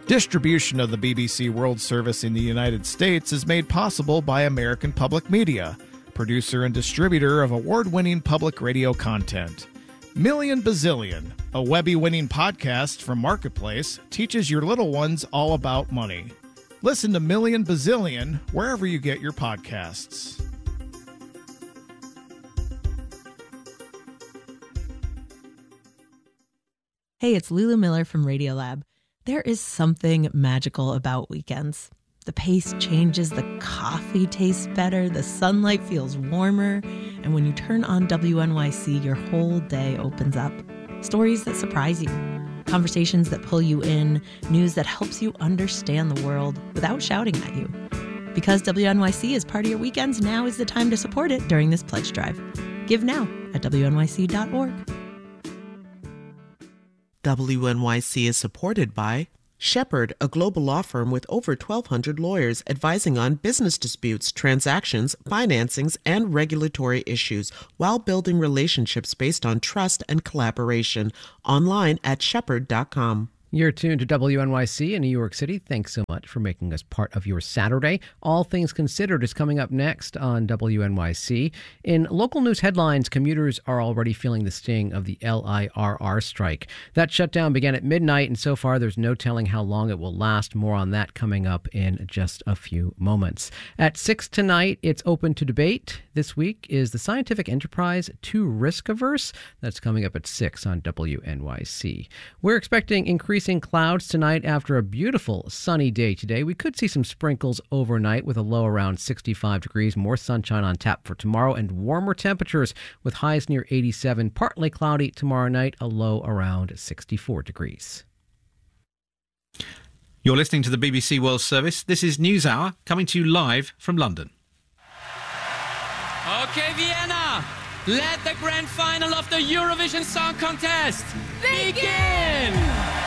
Distribution of the BBC World Service in the United States is made possible by American Public Media, producer and distributor of award-winning public radio content. Million Bazillion, a Webby-winning podcast from Marketplace, teaches your little ones all about money. Listen to Million Bazillion wherever you get your podcasts. Hey, it's Lulu Miller from Radiolab. There is something magical about weekends. The pace changes, the coffee tastes better, the sunlight feels warmer, and when you turn on WNYC, your whole day opens up. Stories that surprise you, conversations that pull you in, news that helps you understand the world without shouting at you. Because WNYC is part of your weekends, now is the time to support it during this pledge drive. Give now at WNYC.org. WNYC is supported by Shepherd, a global law firm with over 1,200 lawyers advising on business disputes, transactions, financings, and regulatory issues while building relationships based on trust and collaboration. Online at shepherd.com. You're tuned to WNYC in New York City. Thanks so much for making us part of your Saturday. All Things Considered is coming up next on WNYC. In local news headlines, commuters are already feeling the sting of the LIRR strike. That shutdown began at midnight, and so far there's no telling how long it will last. More on that coming up in just a few moments. At 6 tonight, it's open to debate. This week is the scientific enterprise too risk-averse? That's coming up at 6 on WNYC. We're expecting increasing clouds tonight after a beautiful sunny day today. We could see some sprinkles overnight with a low around 65 degrees. More sunshine on tap for tomorrow and warmer temperatures with highs near 87. Partly cloudy tomorrow night, a low around 64 degrees. You're listening to the BBC World Service. This is NewsHour coming to you live from London. Okay, Vienna, let the grand final of the Eurovision Song Contest begin!